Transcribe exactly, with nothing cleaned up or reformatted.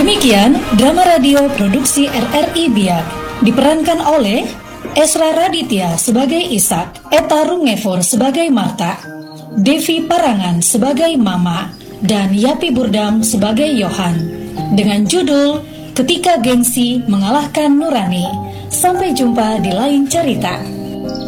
Demikian drama radio produksi R R I Biak, diperankan oleh Esra Raditya sebagai Ishak, Eta Rungevor sebagai Marta, Devi Parangan sebagai Mama, dan Yapi Burdam sebagai Yohan, dengan judul Ketika Gengsi Mengalahkan Nurani. Sampai jumpa di lain cerita.